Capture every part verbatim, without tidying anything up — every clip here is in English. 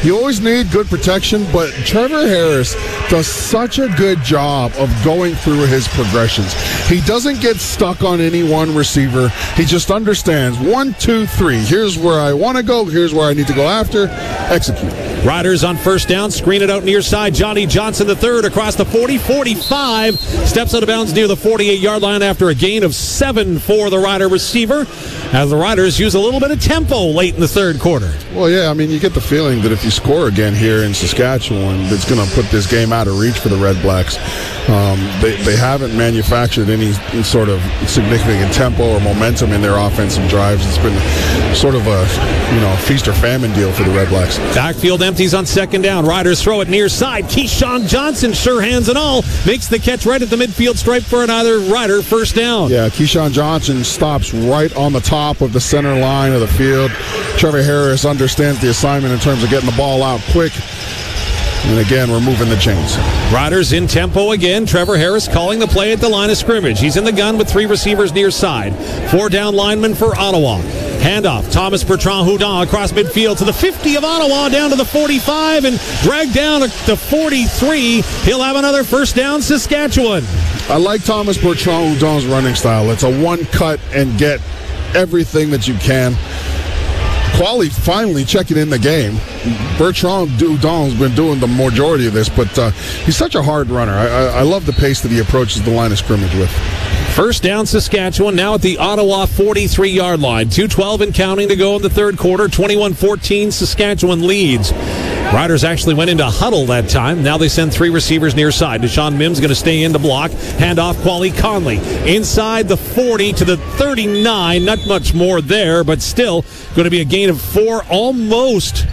You always need good protection, but Trevor Harris does such a good job of going through his progressions. He doesn't get stuck on any one receiver. He just understands, one, two, three. Here's where I want to go. Here's where I need to go after. Execute. Riders on first down, screen it out near side. Johnny Johnson the third across the forty, forty-five. Steps out of bounds near the forty-eight-yard line after a gain of seven for the Rider receiver, as the Riders use a little bit of tempo late in the third quarter. Well, yeah, I mean, you get the feeling that if you score again here in Saskatchewan, it's going to put this game out of reach for the Red Blacks. Um, they, they haven't manufactured any sort of significant tempo or momentum in their offensive drives. It's been sort of a, you know, feast or famine deal for the Red Blacks. Backfield empties on second down. Riders throw it near side. Keyshawn Johnson, sure hands and all, makes the catch right at the midfield stripe for another Rider first down. Yeah, Keyshawn Johnson stops right on the top of the center line of the field. Trevor Harris understands the assignment in terms of getting the ball out quick. And again, we're moving the chains. Riders in tempo again. Trevor Harris calling the play at the line of scrimmage. He's in the gun with three receivers near side. Four down linemen for Ottawa. Handoff. Thomas Bertrand-Houdon across midfield to the fifty of Ottawa, down to the forty-five, and dragged down to forty-three. He'll have another first down, Saskatchewan. I like Thomas Bertrand-Houdon's running style. It's a one cut and get everything that you can. Quali finally checking in the game. Bertrand Houdon's been doing the majority of this, but uh, he's such a hard runner. I, I, I love the pace that he approaches the line of scrimmage with. First down, Saskatchewan, now at the Ottawa forty-three-yard line. two twelve and counting to go in the third quarter. twenty-one fourteen, Saskatchewan leads. Riders actually went into huddle that time. Now they send three receivers near side. Deshaun Mims going to stay in to block. Handoff, Quali Conley. Inside the forty to the thirty-nine. Not much more there, but still going to be a gain of four, almost,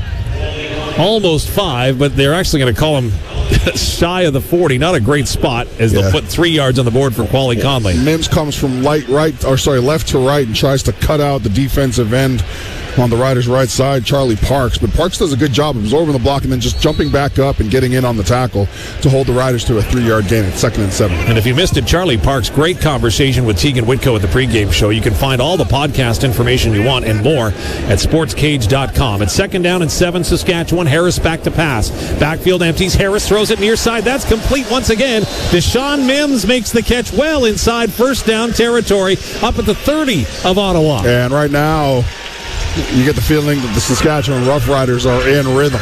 almost five, but they're actually going to call him shy of the forty. Not a great spot as yeah. they'll put three yards on the board for Quali yeah. Conley. Mims comes from light right, or sorry, left to right and tries to cut out the defensive end on the Riders' right side, Charlie Parks. But Parks does a good job absorbing the block and then just jumping back up and getting in on the tackle to hold the Riders to a three-yard gain at second and seven. And if you missed it, Charlie Parks, great conversation with Tegan Whitco at the pregame show. You can find all the podcast information you want and more at sports cage dot com. At second down and seven, Saskatchewan. Harris back to pass. Backfield empties. Harris throws it near side. That's complete once again. Deshaun Mims makes the catch well inside first down territory up at the thirty of Ottawa. And right now, you get the feeling that the Saskatchewan Roughriders are in rhythm.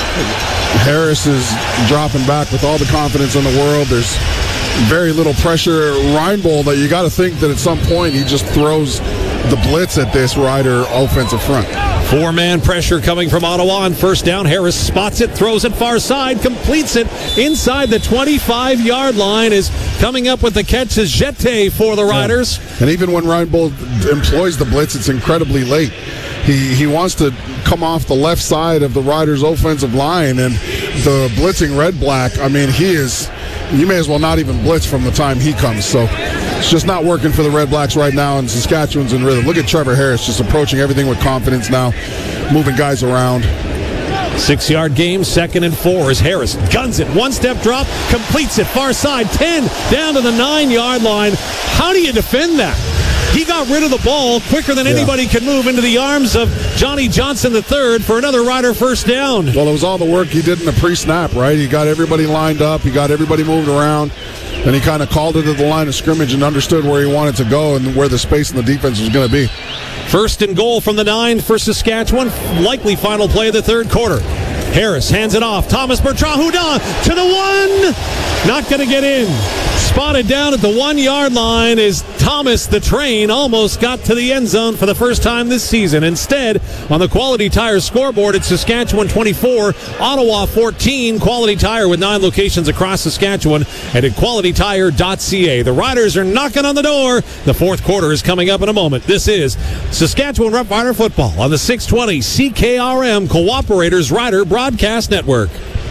Harris is dropping back with all the confidence in the world. There's very little pressure. Reinbold, that you got to think that at some point he just throws the blitz at this Rider offensive front. Four-man pressure coming from Ottawa on first down. Harris spots it, throws it far side, completes it inside the twenty-five-yard line. Is coming up with the catch is Jete for the Riders. Yeah. And even when Reinbold employs the blitz, it's incredibly late. He he wants to come off the left side of the Riders' offensive line, and the blitzing Red Black, I mean, he is, you may as well not even blitz from the time he comes. So it's just not working for the Red Blacks right now, and Saskatchewan's in rhythm. Look at Trevor Harris just approaching everything with confidence now, moving guys around. Six-yard game, second and four as Harris guns it. One-step drop, completes it, far side, ten, down to the nine-yard line. How do you defend that? He got rid of the ball quicker than yeah. anybody could move into the arms of Johnny Johnson the third for another Rider first down. Well, it was all the work he did in the pre-snap, right? He got everybody lined up. He got everybody moved around. And he kind of called it to the line of scrimmage and understood where he wanted to go and where the space in the defense was going to be. First and goal from the nine for Saskatchewan. Likely final play of the third quarter. Harris hands it off. Thomas Bertrand-Houdon to the one. Not going to get in. Spotted down at the one-yard line is Thomas the Train. Almost got to the end zone for the first time this season. Instead, on the Quality Tire scoreboard, it's Saskatchewan twenty-four, Ottawa fourteen. Quality Tire with nine locations across Saskatchewan and at quality tire dot c a. The Riders are knocking on the door. The fourth quarter is coming up in a moment. This is Saskatchewan Rough Rider football on the six twenty C K R M Cooperators Rider Broadcast Network.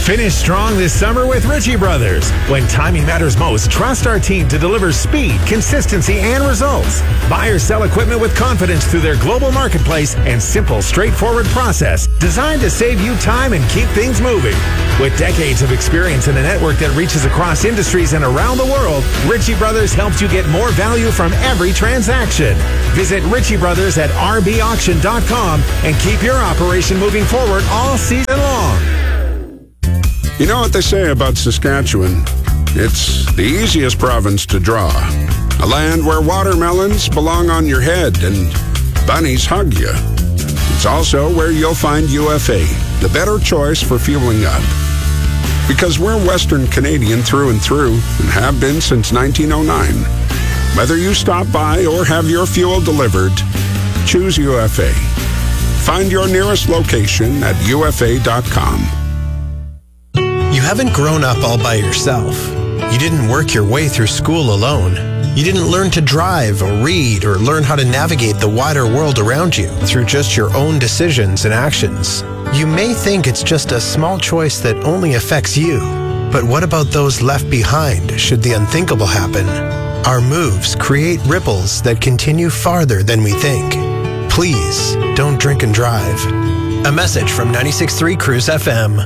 Finish strong this summer with Ritchie Brothers. When timing matters most, trust our team to deliver speed, consistency, and results. Buy or sell equipment with confidence through their global marketplace and simple, straightforward process designed to save you time and keep things moving. With decades of experience and a network that reaches across industries and around the world, Ritchie Brothers helps you get more value from every transaction. Visit Ritchie Brothers at r b auction dot com and keep your operation moving forward all season long. You know what they say about Saskatchewan? It's the easiest province to draw. A land where watermelons belong on your head and bunnies hug you. It's also where you'll find U F A, the better choice for fueling up. Because we're Western Canadian through and through and have been since nineteen oh nine. Whether you stop by or have your fuel delivered, choose U F A. Find your nearest location at u f a dot com. You haven't grown up all by yourself. You didn't work your way through school alone. You didn't learn to drive or read or learn how to navigate the wider world around you through just your own decisions and actions. You may think it's just a small choice that only affects you. But what about those left behind should the unthinkable happen? Our moves create ripples that continue farther than we think. Please don't drink and drive. A message from ninety-six point three Cruise F M.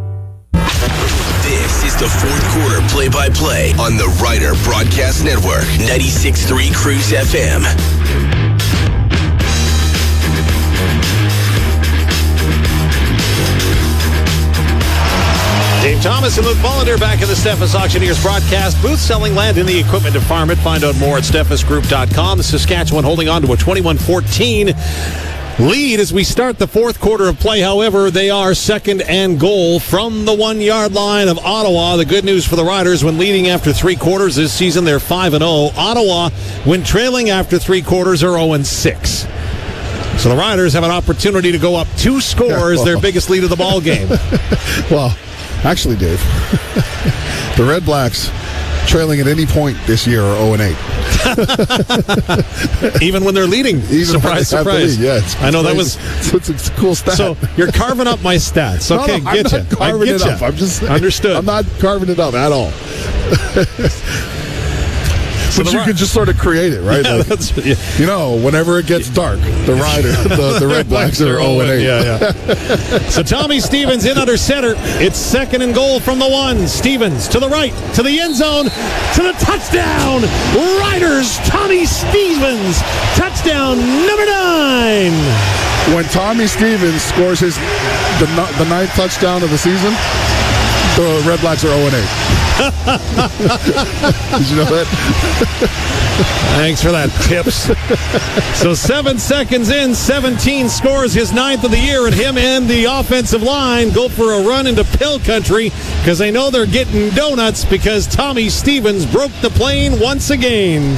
This is the fourth quarter play-by-play on the Ryder Broadcast Network, ninety-six point three Cruise F M. Dave Thomas and Luke Mullender back in the Steffes Auctioneers broadcast booth, selling land in the equipment to farm it. Find out more at steffes group dot com. The Saskatchewan holding on to a twenty-one fourteen lead as we start the fourth quarter of play. However, they are second and goal from the one-yard line of Ottawa. The good news for the Riders, when leading after three quarters this season, they're five and oh. Ottawa, when trailing after three quarters, are oh and six. So the Riders have an opportunity to go up two scores, their biggest lead of the ball game. Well, actually, Dave, the Red Blacks, trailing at any point this year, are oh and eight. Even when they're leading. Even surprise, when they surprise. lead, yeah, it's I know crazy. that was. It's, it's a cool stat. So you're carving up my stats. Okay, no, no, get I'm you. not carving I get it you. up. I'm just understood. I'm not carving it up at all. So but you Ri- could just sort of create it, right? Yeah, Like, that's, yeah. You know, whenever it gets dark, the Rider, the, the Red Blacks are oh and eight. Yeah, yeah. So Tommy Stevens in under center. It's second and goal from the one. Stevens to the right, to the end zone, to the touchdown. Riders, Tommy Stevens, touchdown number nine. When Tommy Stevens scores his the, the ninth touchdown of the season, the Red Blacks are oh and eight. Did you know that? Thanks for that, Tips. So seven seconds in, seventeen scores his ninth of the year, and him and the offensive line go for a run into Pill Country because they know they're getting donuts because Tommy Stevens broke the plane once again.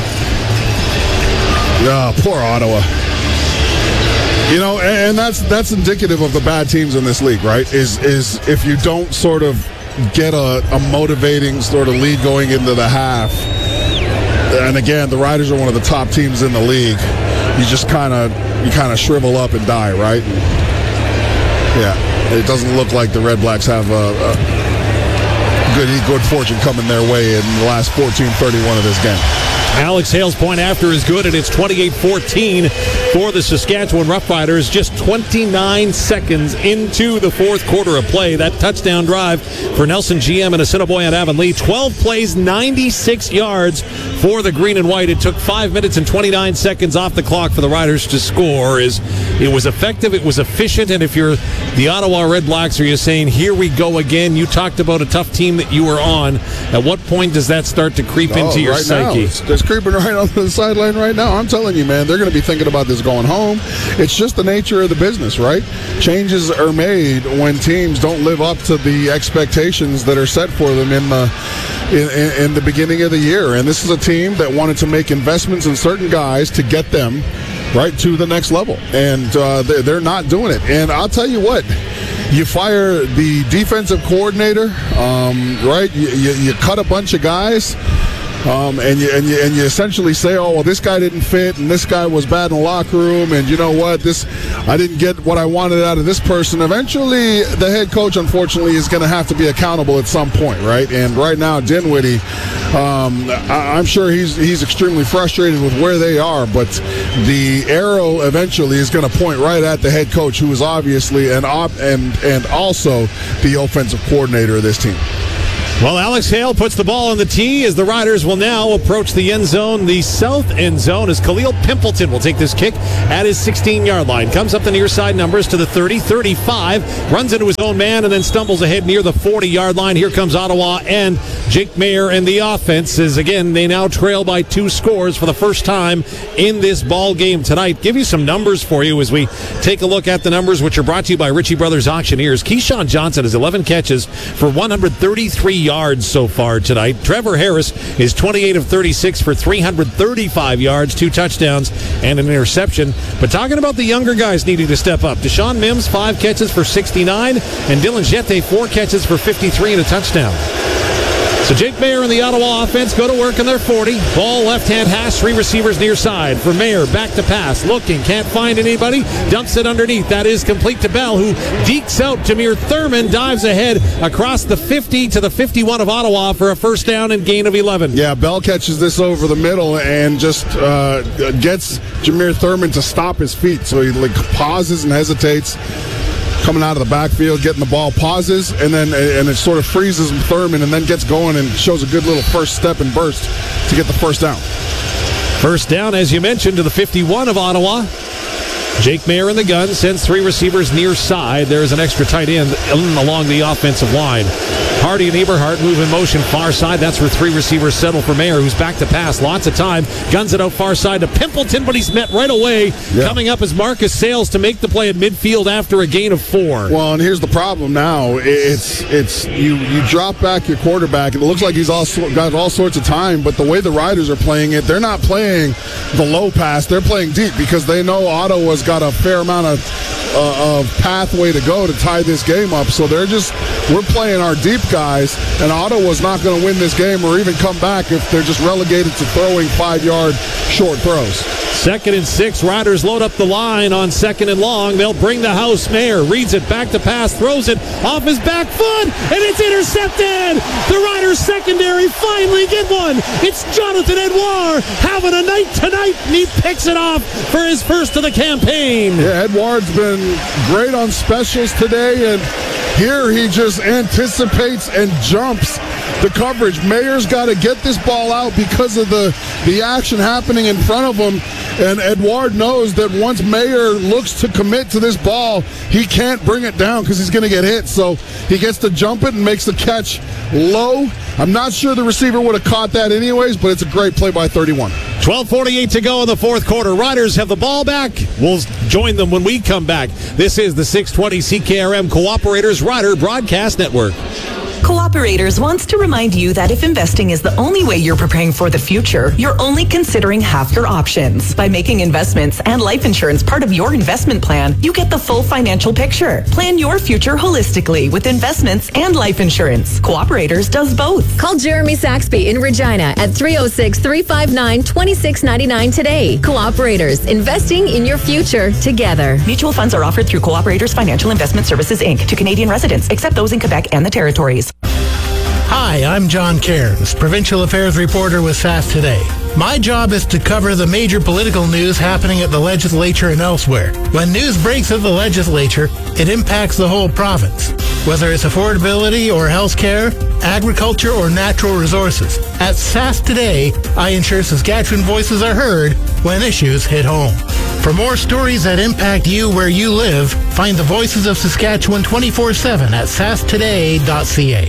Yeah, poor Ottawa. You know, and, and that's that's indicative of the bad teams in this league, right? Is is if you don't sort of get a, a motivating sort of lead going into the half. And again, the Riders are one of the top teams in the league. You just kind of you kind of shrivel up and die, right? And yeah, it doesn't look like the Red Blacks have a, a good good fortune coming their way in the last fourteen thirty-one of this game. Alex Hale's point after is good, and it's twenty-eight fourteen for the Saskatchewan Roughriders. Just twenty-nine seconds into the fourth quarter of play. That touchdown drive for Nelson G M and Assiniboia and Avonlea. twelve plays, ninety-six yards for the green and white. It took five minutes and twenty-nine seconds off the clock for the Riders to score. Is It was effective, it was efficient, and if you're the Ottawa Red Blacks, are you saying, here we go again? You talked about a tough team that you were on. At what point does that start to creep oh, into your right psyche? Now, it's, it's creeping right onto the sideline right now. I'm telling you, man, they're going to be thinking about this going home. It's just the nature of the business, right? Changes are made when teams don't live up to the expectations that are set for them in the in, in, in the beginning of the year. And this is a team that wanted to make investments in certain guys to get them right to the next level, and uh, they're, they're not doing it. And I'll tell you what. You fire the defensive coordinator, um, right? You, you, you cut a bunch of guys. um, and you and you and you essentially say, oh well, this guy didn't fit, and this guy was bad in the locker room, and you know what, this I didn't get what I wanted out of this person. Eventually, the head coach, unfortunately, is going to have to be accountable at some point, right? And right now, Dinwiddie, um, I, I'm sure he's he's extremely frustrated with where they are, but the arrow eventually is going to point right at the head coach, who is obviously an op and and also the offensive coordinator of this team. Well, Alex Hale puts the ball on the tee as the Riders will now approach the end zone, the south end zone, as Khalil Pimpleton will take this kick at his sixteen-yard line. Comes up the near side numbers to the thirty, thirty-five, runs into his own man, and then stumbles ahead near the forty-yard line. Here comes Ottawa and Jake Mayer and the offense, as again, they now trail by two scores for the first time in this ball game tonight. Give you some numbers for you as we take a look at the numbers, which are brought to you by Ritchie Brothers Auctioneers. Keyshawn Johnson has eleven catches for one hundred thirty-three yards so far tonight. Trevor Harris is twenty-eight of thirty-six for three hundred thirty-five yards, two touchdowns, and an interception. But talking about the younger guys needing to step up, Deshaun Mims, five catches for sixty-nine, and Dylan Jette, four catches for fifty-three and a touchdown. So Jake Mayer and the Ottawa offense go to work in their forty. Ball left-hand hash, three receivers near side. For Mayer, back to pass. Looking, can't find anybody. Dumps it underneath. That is complete to Bell, who dekes out. Jameer Thurman dives ahead across the fifty to the fifty-one of Ottawa for a first down and gain of eleven. Yeah, Bell catches this over the middle and just uh, gets Jameer Thurman to stop his feet. So he like pauses and hesitates. Coming out of the backfield, getting the ball, pauses, and then and it sort of freezes Thurman, and then gets going and shows a good little first step and burst to get the first down. First down, as you mentioned, to the fifty-one of Ottawa. Jake Mayer in the gun, sends three receivers near side. There's an extra tight end along the offensive line. Hardy and Eberhardt move in motion far side. That's where three receivers settle for Mayer, who's back to pass. Lots of time. Guns it out far side to Pimpleton, but he's met right away. Yeah. Coming up is Marcus Sales to make the play at midfield after a gain of four. Well, and here's the problem now. It's it's you you drop back your quarterback, and it looks like he's also got all sorts of time, but the way the Riders are playing it, they're not playing the low pass. They're playing deep because they know Ottawa's got a fair amount of, uh, of pathway to go to tie this game up. So they're just, we're playing our deep guys, and Ottawa's not going to win this game or even come back if they're just relegated to throwing five-yard short throws. Second and six, Riders load up the line on second and long. They'll bring the house. Mayer reads it back to pass, throws it off his back foot, and it's intercepted. The Riders secondary finally get one. It's Jonathan Edouard having a night tonight, and he picks it off for his first of the campaign. Yeah, Edouard's been great on specials today, and here he just anticipates and jumps the coverage. Mayer's got to get this ball out because of the, the action happening in front of him. And Edouard knows that once Mayer looks to commit to this ball, he can't bring it down because he's going to get hit. So he gets to jump it and makes the catch low. I'm not sure the receiver would have caught that anyways, but it's a great play by thirty-one. twelve forty-eight to go in the fourth quarter. Riders have the ball back. We'll join them when we come back. This is the six twenty C K R M Cooperators Rider Broadcast Network. Cooperators wants to remind you that if investing is the only way you're preparing for the future, you're only considering half your options. By making investments and life insurance part of your investment plan, you get the full financial picture. Plan your future holistically with investments and life insurance. Cooperators does both. Call Jeremy Saxby in Regina at three oh six, three five nine, two six nine nine today. Cooperators, investing in your future together. Mutual funds are offered through Cooperators Financial Investment Services, Incorporated to Canadian residents, except those in Quebec and the Territories. Hi, I'm John Cairns, Provincial Affairs Reporter with S A S Today. My job is to cover the major political news happening at the legislature and elsewhere. When news breaks at the legislature, it impacts the whole province, whether it's affordability or health care, agriculture or natural resources. At S A S Today, I ensure Saskatchewan voices are heard when issues hit home. For more stories that impact you where you live, find the Voices of Saskatchewan twenty-four seven at sask today dot c a.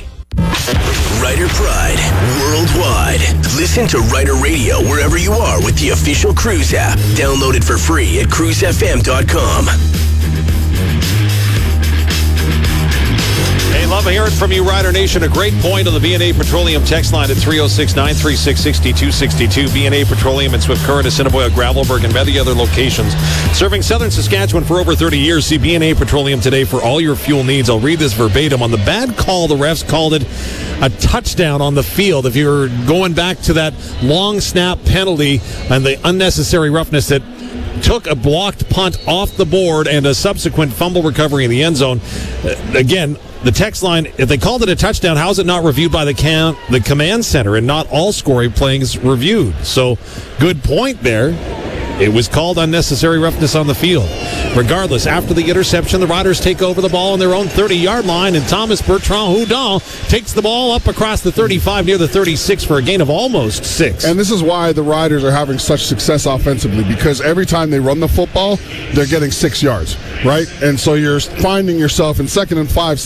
Rider Pride worldwide. Listen to Rider Radio wherever you are with the official Cruise app. Download it for free at cruise f m dot com. Hey, love I'm hearing from you, Rider Nation. A great point on the B and A Petroleum text line at three oh six, nine three six, six two six two. B and A Petroleum in Swift Current, Assiniboia, Gravelburg, and many other locations. Serving southern Saskatchewan for over thirty years. See B and A Petroleum today for all your fuel needs. I'll read this verbatim. On the bad call, the refs called it a touchdown on the field. If you're going back to that long snap penalty and the unnecessary roughness that took a blocked punt off the board and a subsequent fumble recovery in the end zone. Uh, again, the text line, if they called it a touchdown, how is it not reviewed by the cam- the command center and not all scoring plays reviewed? So, good point there. It was called unnecessary roughness on the field. Regardless, after the interception, the Riders take over the ball on their own thirty-yard line, and Thomas Bertrand-Houdon takes the ball up across the thirty-five near the thirty-six for a gain of almost six. And this is why the Riders are having such success offensively, because every time they run the football, they're getting six yards, right? And so you're finding yourself in second and five,